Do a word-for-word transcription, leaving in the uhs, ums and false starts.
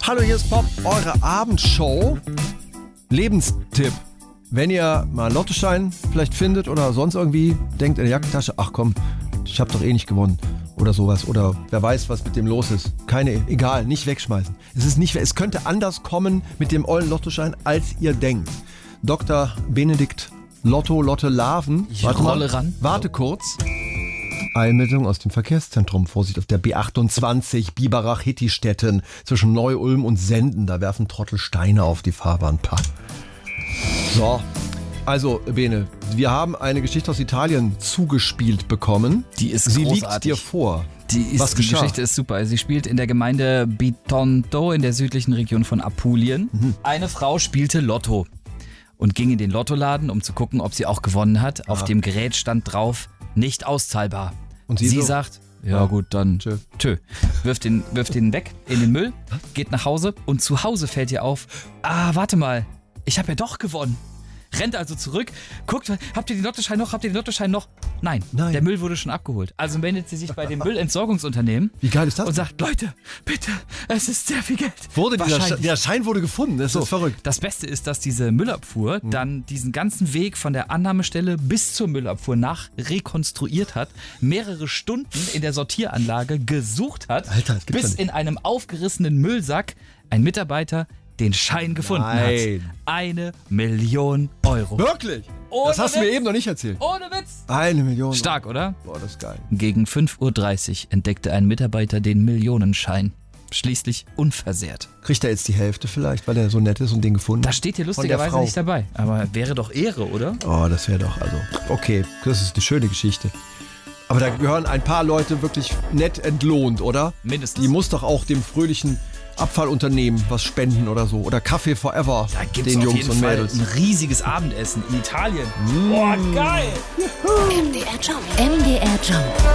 Hallo, hier ist Pop, eure Abendshow. Lebenstipp. Wenn ihr mal einen Lottoschein vielleicht findet oder sonst irgendwie denkt in der Jackentasche, ach komm, ich hab doch eh nicht gewonnen oder sowas. Oder wer weiß, was mit dem los ist. Keine, egal, nicht wegschmeißen. Es ist nicht, es könnte anders kommen mit dem ollen Lottoschein, als ihr denkt. Doktor Benedikt Lotto, Lotte Larven. Ich Warte rolle mal, ran. Warte kurz. Einmeldung aus dem Verkehrszentrum. Vorsicht auf der B achtundzwanzig Biberach-Hittistetten zwischen Neu-Ulm und Senden. Da werfen Trottel Steine auf die Fahrbahn. Pah. So, also Bene, wir haben eine Geschichte aus Italien zugespielt bekommen. Die ist Sie großartig. liegt dir vor. Die, ist, Was die geschah? Geschichte ist super. Sie spielt in der Gemeinde Bitonto in der südlichen Region von Apulien. Mhm. Eine Frau spielte Lotto und ging in den Lottoladen, um zu gucken, ob sie auch gewonnen hat. Auf Ah. dem Gerät stand drauf, nicht auszahlbar. Und sie sie so? sagt, ja Ja. gut, dann Tschö. tschö. Wirft den, wirft den weg in den Müll, geht nach Hause und zu Hause fällt ihr auf, ah, warte mal, ich habe ja doch gewonnen. Rennt also zurück, guckt, habt ihr den Lottoschein noch, habt ihr den Lottoschein noch? Nein, Nein. der Müll wurde schon abgeholt. Also meldet sie sich bei dem Müllentsorgungsunternehmen Wie geil ist das? und sagt, Leute, bitte, es ist sehr viel Geld. Wurde dieser Schein, Wahrscheinlich. der Schein wurde gefunden, das So, ist verrückt. Das Beste ist, dass diese Müllabfuhr dann diesen ganzen Weg von der Annahmestelle bis zur Müllabfuhr nach rekonstruiert hat, mehrere Stunden in der Sortieranlage gesucht hat, Alter, das gibt's bis doch nicht. in einem aufgerissenen Müllsack ein Mitarbeiter den Schein gefunden Nein. hat. Eine Million Euro. Wirklich? Ohne das hast du mir Witz. eben noch nicht erzählt. Ohne Witz. Eine Million. Stark, oder? Boah, das ist geil. Gegen fünf Uhr dreißig entdeckte ein Mitarbeiter den Millionenschein. Schließlich unversehrt. Kriegt er jetzt die Hälfte vielleicht, weil er so nett ist und den gefunden hat? Das steht hier Von der lustigerweise Frau. nicht dabei. Aber wäre doch Ehre, oder? Oh, das wäre doch, also, okay, das ist eine schöne Geschichte. Aber da gehören ein paar Leute wirklich nett entlohnt, oder? Mindestens. Die muss doch auch dem fröhlichen Abfallunternehmen was spenden oder so. Oder Kaffee Forever Da gibt's den auf Jungs jeden und Fall Mädels. ein riesiges Abendessen in Italien. Boah, geil! M D R Jump. M D R Jump.